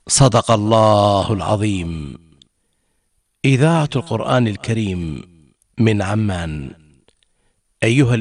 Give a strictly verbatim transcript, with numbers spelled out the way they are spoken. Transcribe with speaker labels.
Speaker 1: صدق الله العظيم. إذاعة القرآن الكريم من عمان. أيها